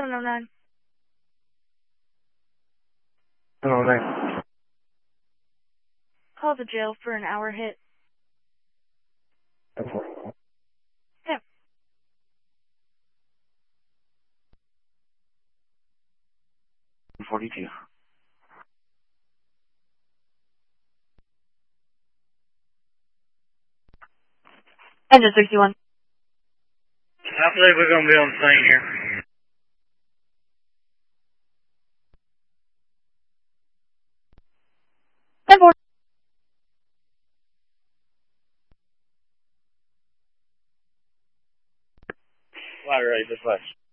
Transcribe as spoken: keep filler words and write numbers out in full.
seven oh nine. seven oh nine. Call the jail for an hour hit. That's all. Yeah. forty-two. Engine sixty-one. I believe we're going to be on the scene here. ten four. Ladder eight, this way.